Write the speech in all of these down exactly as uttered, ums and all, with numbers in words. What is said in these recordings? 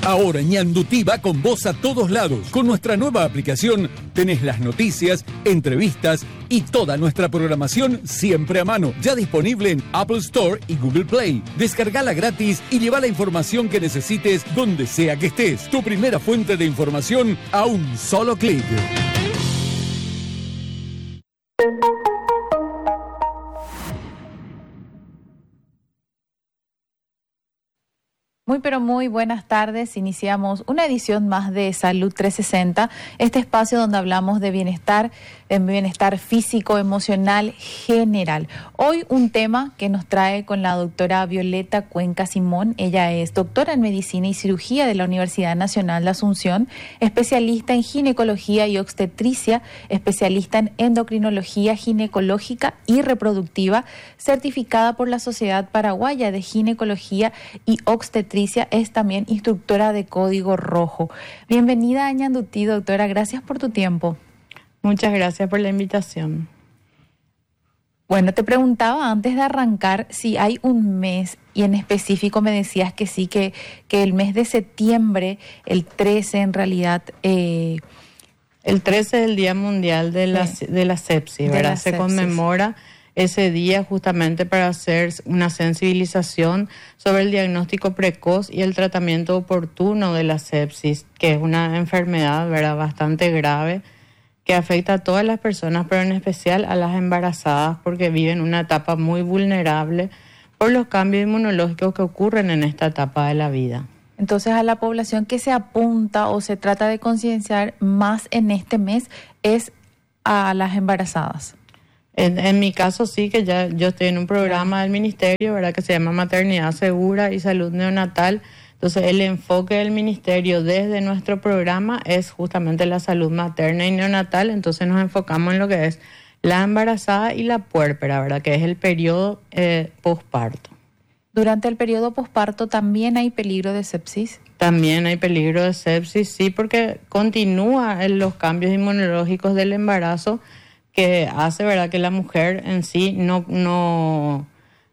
Ahora Ñandutí va con vos a todos lados. Con nuestra nueva aplicación tenés las noticias, entrevistas y toda nuestra programación siempre a mano. Ya disponible en Apple Store y Google Play. Descargala gratis y lleva la información que necesites donde sea que estés. Tu primera fuente de información a un solo clic. Muy pero muy buenas tardes. Iniciamos una edición más de Salud trescientos sesenta, este espacio donde hablamos de bienestar, de bienestar físico, emocional, general. Hoy un tema que nos trae con la doctora Violeta Cuenca Simón. Ella es doctora en Medicina y Cirugía de la Universidad Nacional de Asunción, especialista en ginecología y obstetricia, especialista en endocrinología ginecológica y reproductiva, certificada por la Sociedad Paraguaya de Ginecología y Obstetricia. Es también instructora de Código Rojo. Bienvenida a Ñandutí, doctora. Gracias por tu tiempo. Muchas gracias por la invitación. Bueno, te preguntaba antes de arrancar si hay un mes, y en específico me decías que sí, que, que el mes de septiembre, el trece en realidad... Eh, el trece es el Día Mundial de la, sí, de la Sepsis, ¿verdad? La Se sepsis. conmemora ese día justamente para hacer una sensibilización sobre el diagnóstico precoz y el tratamiento oportuno de la sepsis, que es una enfermedad, ¿verdad?, bastante grave que afecta a todas las personas, pero en especial a las embarazadas, porque viven una etapa muy vulnerable por los cambios inmunológicos que ocurren en esta etapa de la vida. Entonces, a la población que se apunta o se trata de concienciar más en este mes es a las embarazadas. En, en mi caso sí, que ya yo estoy en un programa del ministerio, ¿verdad?, que se llama Maternidad Segura y Salud Neonatal. Entonces el enfoque del ministerio desde nuestro programa es justamente la salud materna y neonatal. Entonces nos enfocamos en lo que es la embarazada y la puérpera, ¿verdad?, que es el periodo eh, posparto. ¿Durante el periodo posparto también hay peligro de sepsis? También hay peligro de sepsis, sí, porque continúa en los cambios inmunológicos del embarazo, que hace, ¿verdad?, que la mujer en sí no, no,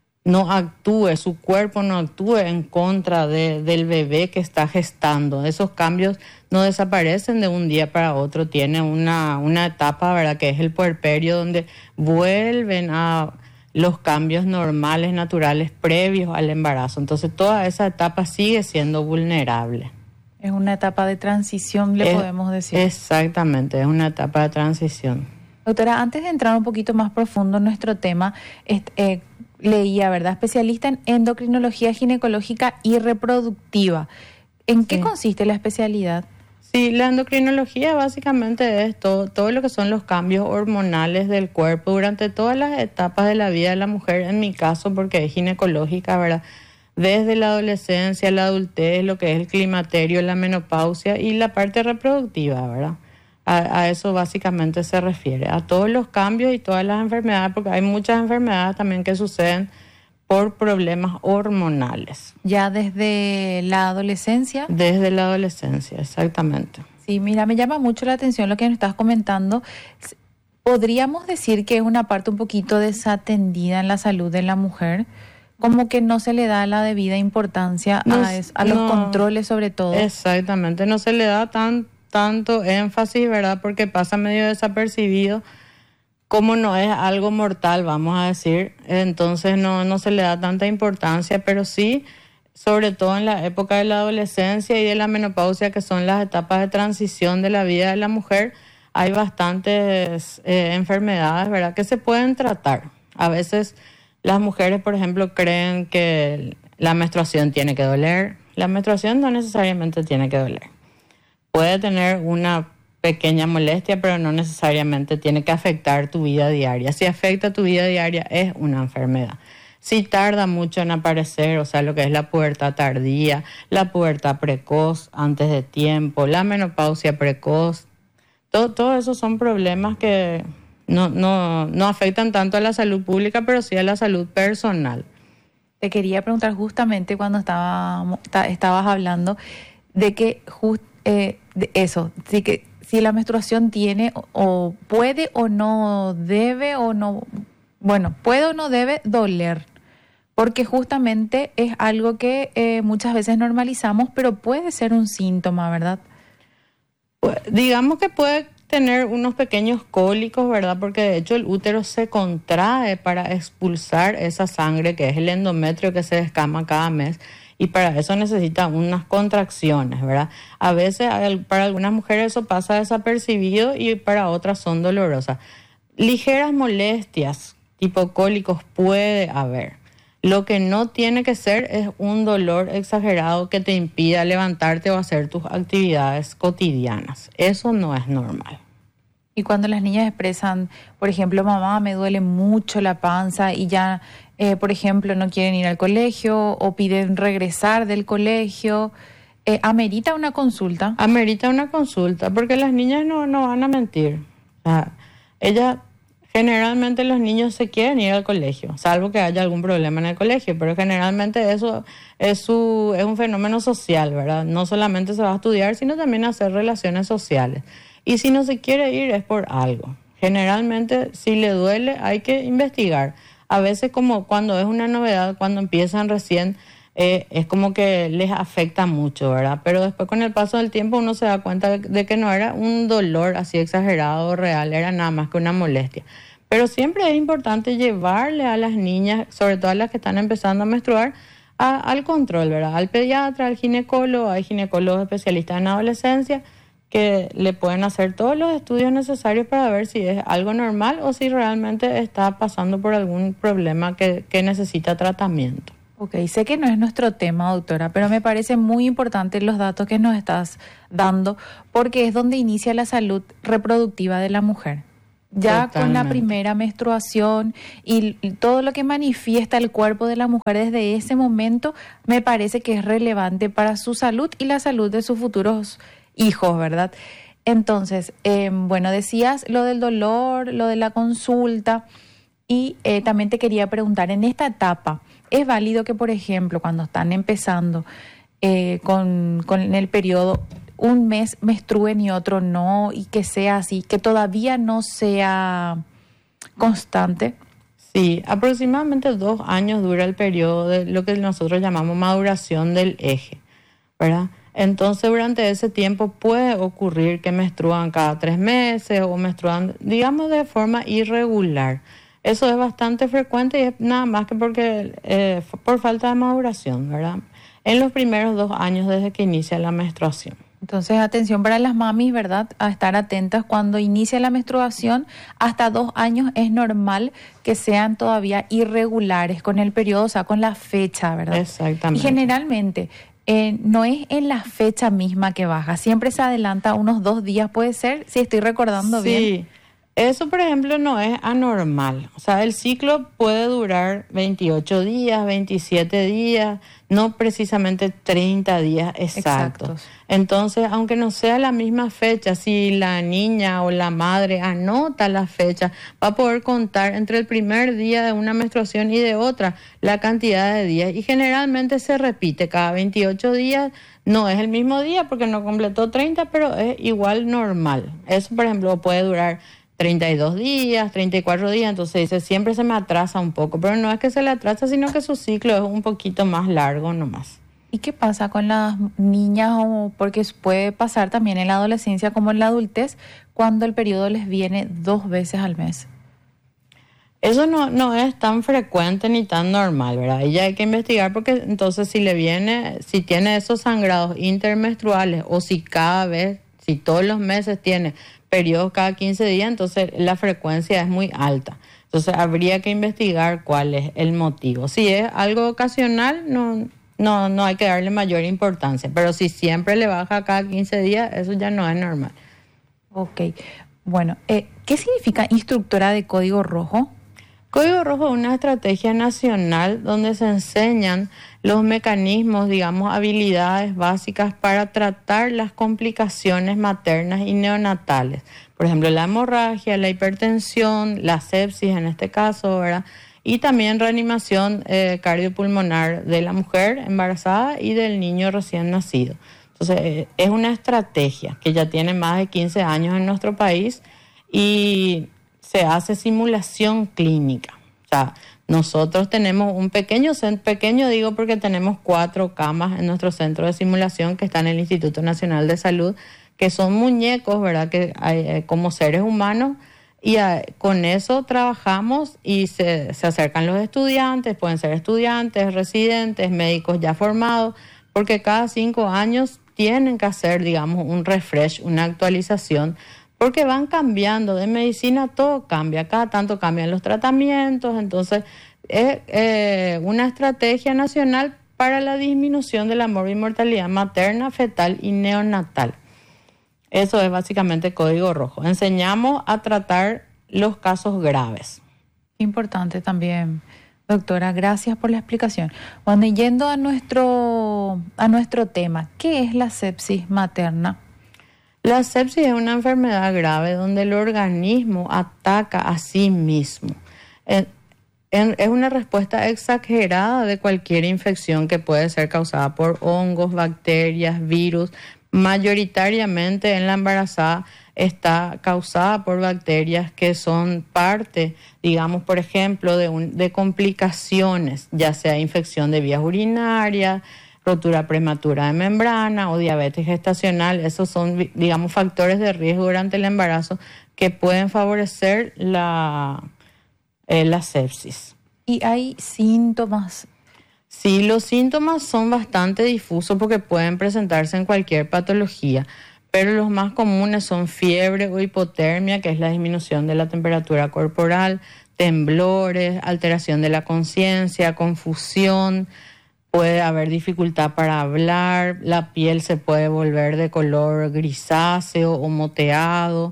no actúe, su cuerpo no actúe en contra de, del bebé que está gestando. Esos cambios no desaparecen de un día para otro, tiene una, una etapa, ¿verdad?, que es el puerperio, donde vuelven a los cambios normales, naturales, previos al embarazo. Entonces toda esa etapa sigue siendo vulnerable. Es una etapa de transición, le es, podemos decir. Exactamente, es una etapa de transición. Doctora, antes de entrar un poquito más profundo en nuestro tema, eh, leía, ¿verdad?, especialista en endocrinología ginecológica y reproductiva. ¿En qué sí. consiste la especialidad? Sí, la endocrinología básicamente es todo, todo lo que son los cambios hormonales del cuerpo durante todas las etapas de la vida de la mujer, en mi caso porque es ginecológica, ¿verdad?, desde la adolescencia, la adultez, lo que es el climaterio, la menopausia y la parte reproductiva, ¿verdad? A, a eso básicamente se refiere, a todos los cambios y todas las enfermedades, porque hay muchas enfermedades también que suceden por problemas hormonales. ¿Ya desde la adolescencia? Desde la adolescencia, exactamente. Sí, mira, me llama mucho la atención lo que nos estás comentando. ¿Podríamos decir que es una parte un poquito desatendida en la salud de la mujer? Como que no se le da la debida importancia no, a, a los no, controles sobre todo. Exactamente, no se le da tan tanto énfasis, ¿verdad?, porque pasa medio desapercibido, como no es algo mortal, vamos a decir, entonces no, no se le da tanta importancia, pero sí, sobre todo en la época de la adolescencia y de la menopausia, que son las etapas de transición de la vida de la mujer, hay bastantes eh, enfermedades, ¿verdad?, que se pueden tratar. A veces las mujeres, por ejemplo, creen que la menstruación tiene que doler. La menstruación no necesariamente tiene que doler. Puede tener una pequeña molestia, pero no necesariamente tiene que afectar tu vida diaria. Si afecta tu vida diaria, es una enfermedad. Si tarda mucho en aparecer, o sea, lo que es la pubertad tardía, la pubertad precoz antes de tiempo, la menopausia precoz, todo, todo eso son problemas que no, no, no afectan tanto a la salud pública, pero sí a la salud personal. Te quería preguntar justamente cuando estaba, estabas hablando de que just, eh, de eso, sí que si la menstruación tiene o, o puede o no debe o no, bueno, puede o no debe doler, porque justamente es algo que eh, muchas veces normalizamos, pero puede ser un síntoma, ¿verdad? Pues, digamos que puede tener unos pequeños cólicos, ¿verdad? Porque de hecho el útero se contrae para expulsar esa sangre que es el endometrio que se descama cada mes. Y para eso necesita unas contracciones, ¿verdad? A veces para algunas mujeres eso pasa desapercibido y para otras son dolorosas. Ligeras molestias, tipo cólicos, puede haber. Lo que no tiene que ser es un dolor exagerado que te impida levantarte o hacer tus actividades cotidianas. Eso no es normal. Y cuando las niñas expresan, por ejemplo, mamá, me duele mucho la panza y ya... Eh, por ejemplo, no quieren ir al colegio o piden regresar del colegio, eh, ¿amerita una consulta? Amerita una consulta, porque las niñas no, no van a mentir. O sea, ellas, generalmente los niños se quieren ir al colegio, salvo que haya algún problema en el colegio, pero generalmente eso es, su, es un fenómeno social, ¿verdad? No solamente se va a estudiar, sino también a hacer relaciones sociales. Y si no se quiere ir es por algo. Generalmente, si le duele, hay que investigar. A veces como cuando es una novedad, cuando empiezan recién, eh, es como que les afecta mucho, ¿verdad? Pero después con el paso del tiempo uno se da cuenta de, de que no era un dolor así exagerado o real, era nada más que una molestia. Pero siempre es importante llevarle a las niñas, sobre todo a las que están empezando a menstruar, a, al control, ¿verdad? Al pediatra, al ginecólogo, hay ginecólogos especialistas en adolescencia, que le pueden hacer todos los estudios necesarios para ver si es algo normal o si realmente está pasando por algún problema que, que necesita tratamiento. Ok, sé que no es nuestro tema, doctora, pero me parece muy importante los datos que nos estás dando, porque es donde inicia la salud reproductiva de la mujer. Ya Totalmente. Con la primera menstruación y, y todo lo que manifiesta el cuerpo de la mujer desde ese momento, me parece que es relevante para su salud y la salud de sus futuros hijos, ¿verdad? Entonces, eh, bueno, decías lo del dolor, lo de la consulta, y eh, también te quería preguntar, en esta etapa, ¿es válido que, por ejemplo, cuando están empezando eh, con, con el periodo, un mes menstruen y otro no, y que sea así, que todavía no sea constante? Sí, aproximadamente dos años dura el periodo de lo que nosotros llamamos maduración del eje, ¿verdad? Entonces, durante ese tiempo puede ocurrir que menstruan cada tres meses o menstruan, digamos, de forma irregular. Eso es bastante frecuente y es nada más que porque eh, por falta de maduración, ¿verdad? En los primeros dos años desde que inicia la menstruación. Entonces, atención para las mamis, ¿verdad? A estar atentas cuando inicia la menstruación. Hasta dos años es normal que sean todavía irregulares con el periodo, o sea, con la fecha, ¿verdad? Exactamente. Y generalmente... Eh, no es en la fecha misma que baja, siempre se adelanta unos dos días, puede ser, si estoy recordando sí. bien. Sí, eso por ejemplo no es anormal, o sea, el ciclo puede durar veintiocho días, veintisiete días, no precisamente treinta días exactos. exactos. Entonces, aunque no sea la misma fecha, si la niña o la madre anota la fecha, va a poder contar entre el primer día de una menstruación y de otra la cantidad de días. Y generalmente se repite cada veintiocho días, no es el mismo día porque no completó treinta, pero es igual normal. Eso, por ejemplo, puede durar treinta y dos días, treinta y cuatro días, entonces dice, siempre se me atrasa un poco, pero no es que se le atrasa, sino que su ciclo es un poquito más largo nomás. ¿Y qué pasa con las niñas? O porque puede pasar también en la adolescencia como en la adultez, cuando el periodo les viene dos veces al mes. Eso no, no es tan frecuente ni tan normal, ¿verdad? Ella hay que investigar porque entonces si le viene, si tiene esos sangrados intermenstruales o si cada vez, si todos los meses tiene periodos cada quince días, entonces la frecuencia es muy alta. Entonces habría que investigar cuál es el motivo. Si es algo ocasional, no, no, no hay que darle mayor importancia. Pero si siempre le baja cada quince días, eso ya no es normal. Ok. Bueno, eh, ¿qué significa instructora de Código Rojo? Código Rojo es una estrategia nacional donde se enseñan los mecanismos, digamos, habilidades básicas para tratar las complicaciones maternas y neonatales. Por ejemplo, la hemorragia, la hipertensión, la sepsis en este caso, ¿verdad? Y también reanimación eh, cardiopulmonar de la mujer embarazada y del niño recién nacido. Entonces, eh, es una estrategia que ya tiene más de quince años en nuestro país y se hace simulación clínica. O sea, Nosotros tenemos un pequeño, pequeño digo porque tenemos cuatro camas en nuestro centro de simulación que está en el Instituto Nacional de Salud, que son muñecos, ¿verdad? Que hay, como seres humanos, y a, con eso trabajamos y se, se acercan los estudiantes, pueden ser estudiantes, residentes, médicos ya formados, porque cada cinco años tienen que hacer, digamos, un refresh, una actualización, porque van cambiando, de medicina todo cambia, cada tanto cambian los tratamientos, entonces es eh, una estrategia nacional para la disminución de la morbi-mortalidad materna, fetal y neonatal. Eso es básicamente Código Rojo. Enseñamos a tratar los casos graves. Importante también, doctora, gracias por la explicación. Bueno, yendo a nuestro, a nuestro tema, ¿qué es la sepsis materna? La sepsis es una enfermedad grave donde el organismo ataca a sí mismo. Es una respuesta exagerada de cualquier infección que puede ser causada por hongos, bacterias, virus. Mayoritariamente en la embarazada está causada por bacterias que son parte, digamos, por ejemplo, de, un, de complicaciones, ya sea infección de vías urinarias, rotura prematura de membrana o diabetes gestacional. Esos son, digamos, factores de riesgo durante el embarazo que pueden favorecer la, eh, la sepsis. ¿Y hay síntomas? Sí, los síntomas son bastante difusos porque pueden presentarse en cualquier patología, pero los más comunes son fiebre o hipotermia, que es la disminución de la temperatura corporal, temblores, alteración de la conciencia, confusión. Puede haber dificultad para hablar, la piel se puede volver de color grisáceo o moteado,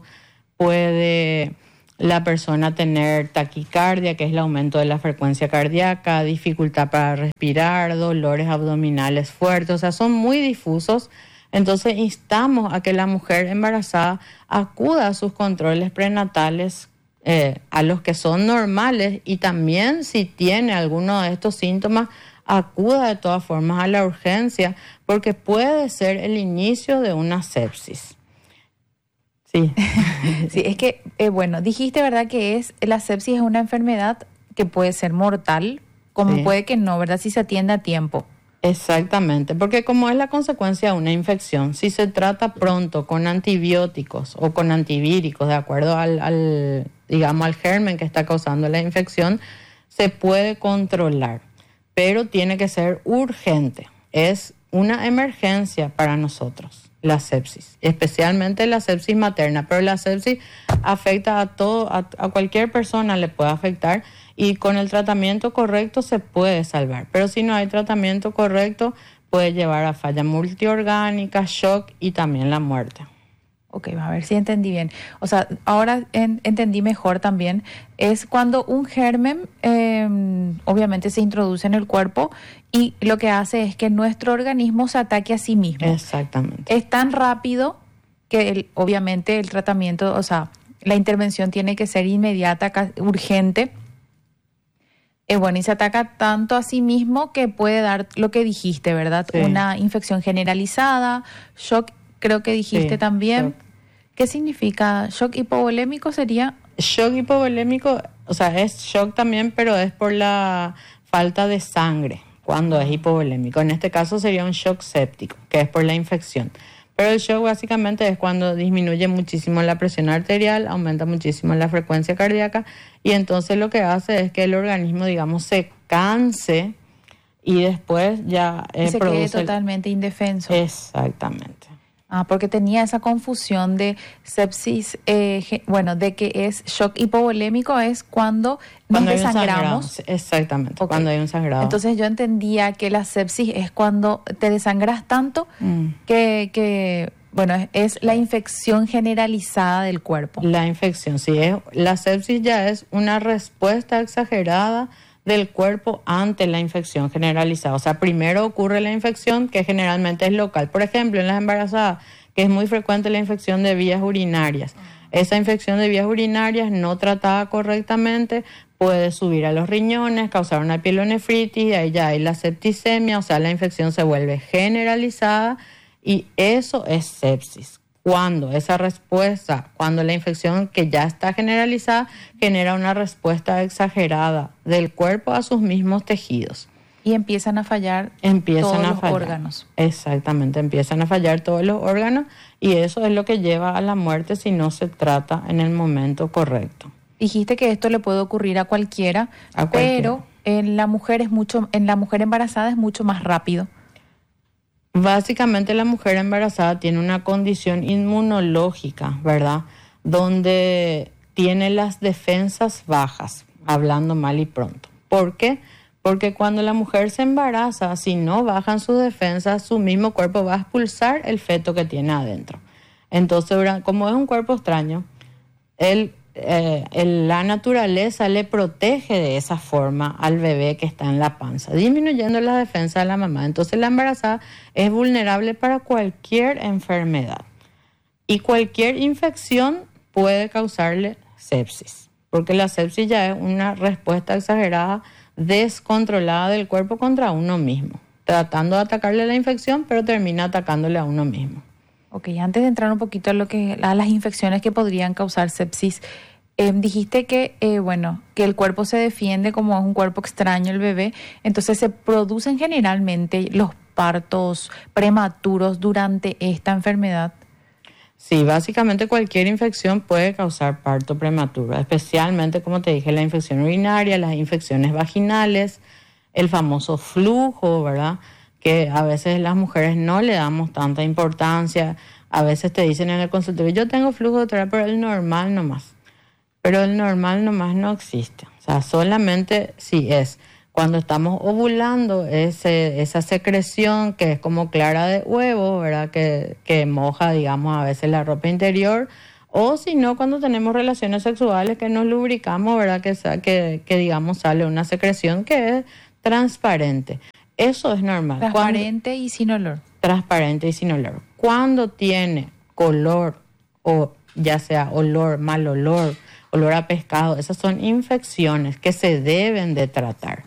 puede la persona tener taquicardia, que es el aumento de la frecuencia cardíaca, dificultad para respirar, dolores abdominales fuertes, o sea, son muy difusos. Entonces instamos a que la mujer embarazada acuda a sus controles prenatales, eh, a los que son normales, y también si tiene alguno de estos síntomas, acuda de todas formas a la urgencia, porque puede ser el inicio de una sepsis. Sí. Sí, es que, eh, bueno, dijiste, ¿verdad?, que es la sepsis es una enfermedad que puede ser mortal, como sí. Puede que no, ¿verdad?, si se atiende a tiempo. Exactamente, porque como es la consecuencia de una infección, si se trata pronto con antibióticos o con antivíricos, de acuerdo al, al digamos, al germen que está causando la infección, se puede controlar. Pero tiene que ser urgente. Es una emergencia para nosotros, la sepsis, especialmente la sepsis materna. Pero la sepsis afecta a todo, a, a cualquier persona le puede afectar, y con el tratamiento correcto se puede salvar. Pero si no hay tratamiento correcto, puede llevar a falla multiorgánica, shock y también la muerte. Ok, a ver si entendí bien. O sea, ahora en, entendí mejor también. Es cuando un germen eh, obviamente se introduce en el cuerpo y lo que hace es que nuestro organismo se ataque a sí mismo. Exactamente. Es tan rápido que el, obviamente el tratamiento, o sea, la intervención tiene que ser inmediata, urgente. Eh, bueno, y se ataca tanto a sí mismo que puede dar lo que dijiste, ¿verdad? Sí. Una infección generalizada, shock. Creo que dijiste sí, también. Shock. ¿Qué significa? ¿Shock hipovolémico sería? Shock hipovolémico, o sea, es shock también, pero es por la falta de sangre cuando es hipovolémico. En este caso sería un shock séptico, que es por la infección. Pero el shock básicamente es cuando disminuye muchísimo la presión arterial, aumenta muchísimo la frecuencia cardíaca, y entonces lo que hace es que el organismo, digamos, se canse y después ya eh, y se produce quede totalmente el... indefenso. Exactamente. Ah, porque tenía esa confusión de sepsis, eh, bueno, de que es shock hipovolémico es cuando, cuando nos desangramos. Exactamente, okay. Cuando hay un sangrado. Entonces yo entendía que la sepsis es cuando te desangras tanto mm. que, que, bueno, es, es la infección generalizada del cuerpo. La infección, sí. Es, la sepsis ya es una respuesta exagerada del cuerpo ante la infección generalizada. O sea, primero ocurre la infección, que generalmente es local. Por ejemplo, en las embarazadas, que es muy frecuente la infección de vías urinarias. Esa infección de vías urinarias no tratada correctamente puede subir a los riñones, causar una pielonefritis, y ahí ya hay la septicemia, o sea, la infección se vuelve generalizada y eso es sepsis. Cuando esa respuesta, cuando la infección que ya está generalizada genera una respuesta exagerada del cuerpo a sus mismos tejidos. Y empiezan a fallar empiezan todos a los fallar. órganos. Exactamente, empiezan a fallar todos los órganos y eso es lo que lleva a la muerte si no se trata en el momento correcto. Dijiste que esto le puede ocurrir a cualquiera, A cualquiera. pero en la mujer es mucho, en la mujer embarazada es mucho más rápido. Básicamente la mujer embarazada tiene una condición inmunológica, ¿verdad? Donde tiene las defensas bajas, hablando mal y pronto. ¿Por qué? Porque cuando la mujer se embaraza, si no bajan sus defensas, su mismo cuerpo va a expulsar el feto que tiene adentro. Entonces, como es un cuerpo extraño, el, eh, el, la naturaleza le protege de esa forma al bebé que está en la panza, disminuyendo la defensa de la mamá. Entonces, la embarazada es vulnerable para cualquier enfermedad. Y cualquier infección puede causarle sepsis, porque la sepsis ya es una respuesta exagerada, descontrolada del cuerpo contra uno mismo, tratando de atacarle la infección, pero termina atacándole a uno mismo. Ok, antes de entrar un poquito a lo que a las infecciones que podrían causar sepsis, eh, dijiste que eh, bueno, que el cuerpo se defiende como es un cuerpo extraño el bebé, entonces se producen generalmente los partos prematuros durante esta enfermedad. Sí, básicamente cualquier infección puede causar parto prematuro, especialmente, como te dije, la infección urinaria, las infecciones vaginales, el famoso flujo, ¿verdad? Que a veces las mujeres no le damos tanta importancia. A veces te dicen en el consultorio, yo tengo flujo, doctora, pero el normal nomás. Pero el normal nomás no existe. O sea, solamente si es cuando estamos ovulando, ese, esa secreción que es como clara de huevo, ¿verdad? Que, que moja, digamos, a veces la ropa interior. O si no, cuando tenemos relaciones sexuales que nos lubricamos, ¿verdad? Que, que, que digamos, sale una secreción que es transparente. Eso es normal. Transparente Cuando, y sin olor. Transparente y sin olor. Cuando tiene color o ya sea olor, mal olor, olor a pescado, esas son infecciones que se deben de tratar.